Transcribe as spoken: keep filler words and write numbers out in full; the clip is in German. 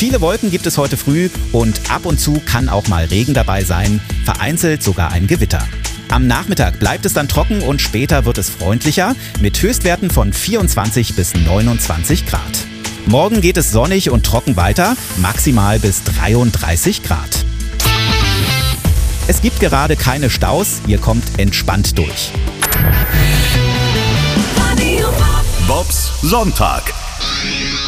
Viele Wolken gibt es heute früh und ab und zu kann auch mal Regen dabei sein, vereinzelt sogar ein Gewitter. Am Nachmittag bleibt es dann trocken und später wird es freundlicher mit Höchstwerten von vierundzwanzig bis neunundzwanzig Grad. Morgen geht es sonnig und trocken weiter, maximal bis dreiunddreißig Grad. Es gibt gerade keine Staus, ihr kommt entspannt durch. Bobs Sonntag.